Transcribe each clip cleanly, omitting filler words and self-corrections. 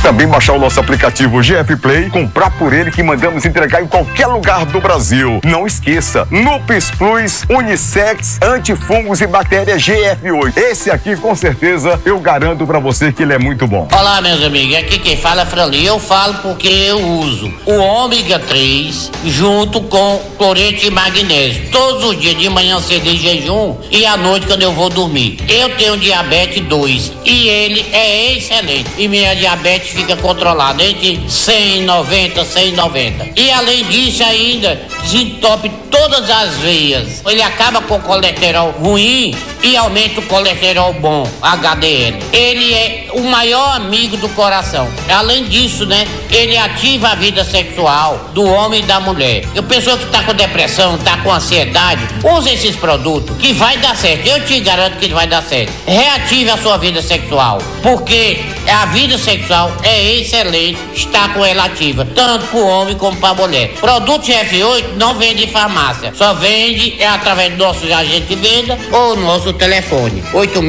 também baixar o nosso aplicativo GF Play, comprar por ele que mandamos entregar em qualquer lugar do Brasil. Não esqueça, Nupes Plus, Unissex, Antifungos e Bactérias GF8. Esse aqui, com certeza, eu garanto pra você que ele é muito bom. Olá, meus amigos, aqui quem fala é Franli. Eu falo porque eu uso o ômega 3 junto com cloreto de magnésio. Todos os dias, de manhã cedo em jejum e à noite quando eu vou dormir. Eu tenho diabetes 2 e ele é excelente. E minha diabetes fica controlada entre 100, 90, 190. E além disso ainda, desentope todas as veias. Ele acaba com o colesterol ruim e aumenta o colesterol bom, HDL. Ele é o maior amigo do coração. Além disso, né, ele ativa a vida sexual do homem e da mulher. E a pessoa que está com depressão, está com ansiedade, use esses produtos que vai dar certo. Eu te garanto que vai dar certo. Reative a sua vida sexual, porque a vida sexual é excelente, está com ela ativa, tanto para o homem como para a mulher. Produto GF8 não vende em farmácia, só vende através do nosso agente de venda ou nosso telefone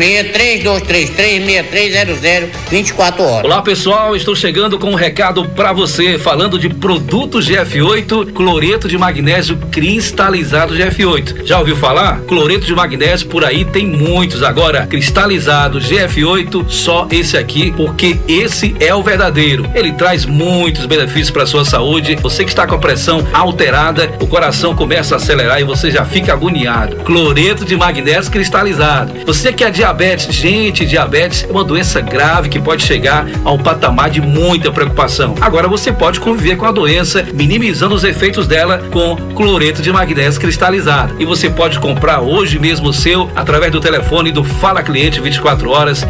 86-3233-6300, 24 horas. Olá pessoal, estou chegando com um recado para você, falando de produto GF8, cloreto de magnésio cristalizado GF8. Já ouviu falar? Cloreto de magnésio por aí tem muitos, agora cristalizado GF8, só esse aqui, porque esse é o verdadeiro. Ele traz muitos benefícios para sua saúde. Você que está com a pressão alterada, o coração começa a acelerar e você já fica agoniado. Cloreto de magnésio cristalizado. Você que é diabetes, gente, diabetes é uma doença grave que pode chegar a um patamar de muita preocupação. Agora você pode conviver com a doença, minimizando os efeitos dela com cloreto de magnésio cristalizado. E você pode comprar hoje mesmo o seu através do telefone do Fala Cliente 24 horas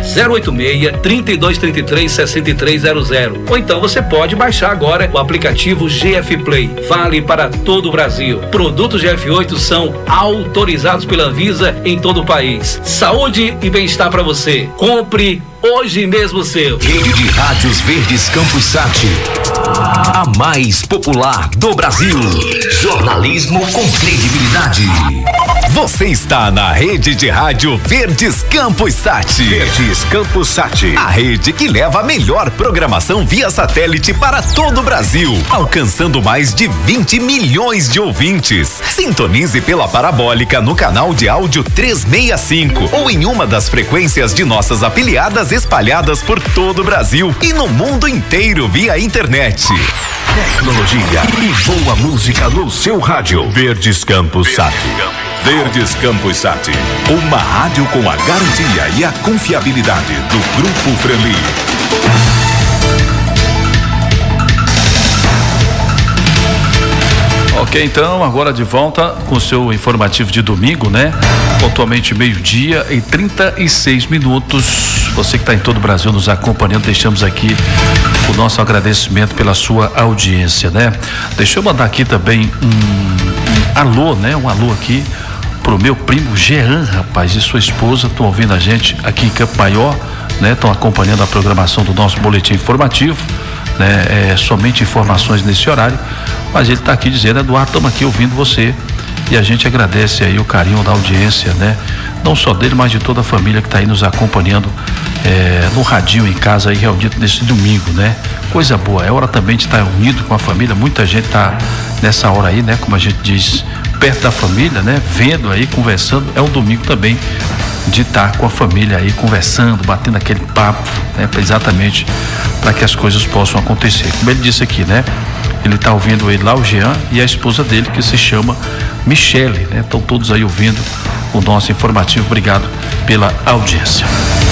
086-3233-6300. Ou então você pode baixar agora o aplicativo GF Play. Vale para todo o Brasil. Produtos GF8 são autorizados pela Anvisa em todo o país. Saúde e bem-estar para você. Compre hoje mesmo o seu. Rede de Rádios Verdes Campos Sat, a mais popular do Brasil. Jornalismo com credibilidade. Você está na Rede de Rádio Verdes Campos Sat. Verdes Campos Sat, a rede que leva a melhor programação via satélite para todo o Brasil, alcançando mais de 20 milhões de ouvintes. Sintonize pela parabólica no canal de áudio 365 ou em uma das frequências de nossas afiliadas espalhadas por todo o Brasil e no mundo inteiro via internet. Tecnologia e boa música no seu rádio. Verdes Campos Sat. Verdes Campos Sat, uma rádio com a garantia e a confiabilidade do Grupo Franli. Ok, então, agora de volta com o seu informativo de domingo, né? Pontualmente 12:36. Você que está em todo o Brasil nos acompanhando, deixamos aqui o nosso agradecimento pela sua audiência, né? Deixa eu mandar aqui também um alô, né? Um alô aqui pro meu primo Jean, rapaz, e sua esposa estão ouvindo a gente aqui em Campo Maior, né? Estão acompanhando a programação do nosso boletim informativo, né? Somente informações nesse horário, mas ele está aqui dizendo: Eduardo, estamos aqui ouvindo você, e a gente agradece aí o carinho da audiência, né? Não só dele, mas de toda a família que está aí nos acompanhando no radinho em casa aí reunido nesse domingo, né? Coisa boa, é hora também de estar unido com a família. Muita gente está nessa hora aí, né? Como a gente diz, perto da família, né? Vendo aí, conversando. É um domingo também de estar com a família aí conversando, batendo aquele papo, né? Exatamente para que as coisas possam acontecer. Como ele disse aqui, né? Ele está ouvindo ele lá, o Jean, e a esposa dele, que se chama Michele, né? Estão todos aí ouvindo o nosso informativo. Obrigado pela audiência.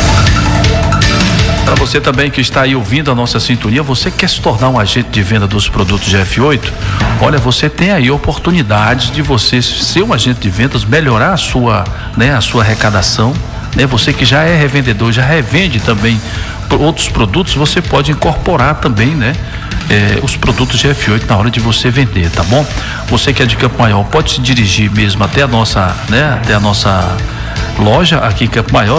Para você também que está aí ouvindo a nossa sintonia, você quer se tornar um agente de venda dos produtos GF8? Olha, você tem aí oportunidades de você ser um agente de vendas, melhorar a sua arrecadação, né? Você que já é revendedor, já revende também outros produtos, você pode incorporar também, né? Os produtos GF8 na hora de você vender, tá bom? Você que é de Campo Maior pode se dirigir mesmo até a nossa loja aqui em Campo Maior.